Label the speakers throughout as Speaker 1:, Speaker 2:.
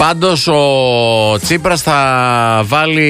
Speaker 1: Πάντως ο Τσίπρας θα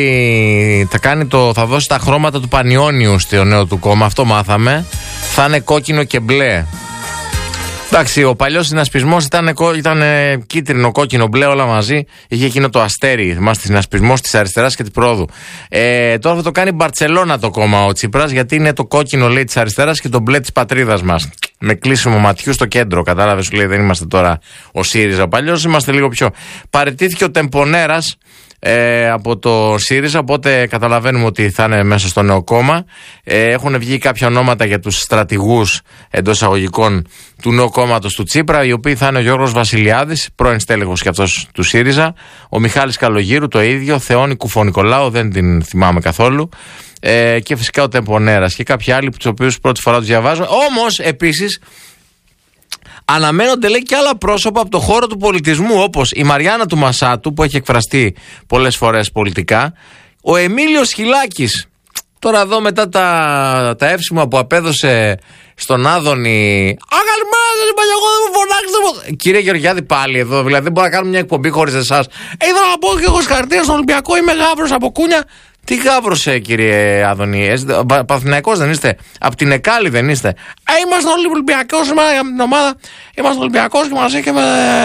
Speaker 1: δώσει τα χρώματα του Πανιώνιου στο νέο του κόμμα. Αυτό μάθαμε. Θα είναι κόκκινο και μπλε. Εντάξει, ο παλιός συνασπισμός ήταν κίτρινο, κόκκινο, μπλε όλα μαζί. Είχε εκείνο το αστέρι, θυμάστε, συνασπισμός της αριστεράς και της προόδου. Τώρα θα το κάνει Μπαρτσελώνα το κόμμα ο Τσίπρας, γιατί είναι το κόκκινο, λέει, της αριστεράς και το μπλε της πατρίδας μας. Με κλείσιμο ματιού στο κέντρο, κατάλαβε, σου λέει, δεν είμαστε τώρα ο ΣΥΡΙΖΑ. Παλιός είμαστε λίγο πιο. Παραιτήθηκε ο Τεμπονέρας από το ΣΥΡΙΖΑ, οπότε καταλαβαίνουμε ότι θα είναι μέσα στο νέο κόμμα. Έχουν βγει κάποια ονόματα για τους στρατηγούς εντός εισαγωγικών του νέου κόμματος του Τσίπρα, οι οποίοι θα είναι ο Γιώργος Βασιλιάδης, πρώην στέλεχος και αυτός του ΣΥΡΙΖΑ, ο Μιχάλης Καλογύρου, το ίδιο, Θεόνη Κουφονικολάου, δεν την θυμάμαι καθόλου, και φυσικά ο Τεμπονέρας και κάποιοι άλλοι, τους οποίους πρώτη φορά τους διαβάζω. Όμως επίσης αναμένονται, λέει, και άλλα πρόσωπα από το χώρο του πολιτισμού, όπως η Μαριάννα του Μασάτου, που έχει εκφραστεί πολλές φορές πολιτικά, ο Εμίλιος Χιλάκης. Τώρα εδώ μετά τα εύσημα που απέδωσε στον Άδωνη, καλημέρα σας, είπα, εγώ δεν μου φωνάξετε. Κύριε Γεωργιάδη, πάλι εδώ, δηλαδή δεν μπορούμε να κάνουμε μια εκπομπή χωρίς εσάς. Ήθελα να πω και εγώ συγχαρητήρια στον Ολυμπιακό, είμαι γάβρος από Κούνια. Τι γάβρωσε, κύριε Άδωνη, Παναθηναϊκός δεν είστε? Απ' την Εκάλη δεν είστε? Είμαστε όλοι Ολυμπιακός σήμερα για την ομάδα. Είμαστε Ολυμπιακός και μαζί και με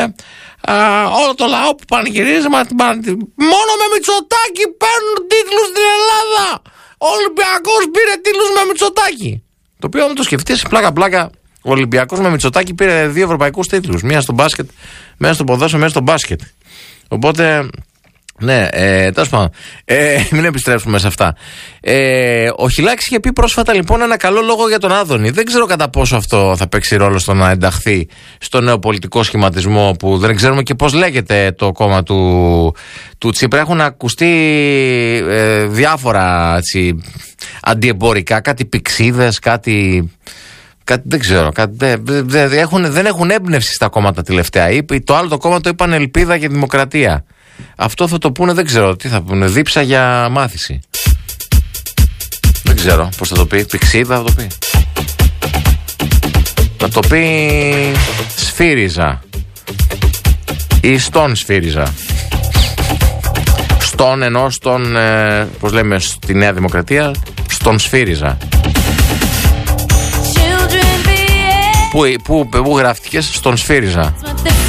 Speaker 1: όλο το λαό που πανηγυρίζει. Μόνο με Μητσοτάκη παίρνουν τίτλους στην Ελλάδα. Ο Ολυμπιακός πήρε τίτλους με Μητσοτάκη. Το οποίο, αν το σκεφτείς, πλάκα, ο Ολυμπιακός με Μητσοτάκη πήρε 2 ευρωπαϊκούς τίτλους. Μία στο μπάσκετ, μία στο ποδόσφαιρο, μία στο μπάσκετ. Οπότε. Ναι, τέλος πάντων. Μην επιστρέψουμε σε αυτά. Ο Χιλάκης είχε πει πρόσφατα, λοιπόν, ένα καλό λόγο για τον Άδωνη. Δεν ξέρω κατά πόσο αυτό θα παίξει ρόλο στο να ενταχθεί στο νέο πολιτικό σχηματισμό, που δεν ξέρουμε και πώς λέγεται το κόμμα του Τσίπρα. Έχουν ακουστεί διάφορα, έτσι, αντιεμπορικά, κάτι πηξίδες, κάτι δεν ξέρω. Δεν έχουν έμπνευση στα κόμματα τελευταία. Το άλλο το κόμμα το είπαν Ελπίδα και Δημοκρατία. Αυτό θα το πούνε, δεν ξέρω τι θα πούνε. Δίψα για μάθηση. Δεν ξέρω πώς θα το πει. Πηξίδα θα το πει. Θα το πει Σφύριζα ή στον Σφύριζα. Στον, ενώ στον, πώς λέμε στη Νέα Δημοκρατία, στον Σφύριζα. Πού γραφτήκες? Στον Σφύριζα.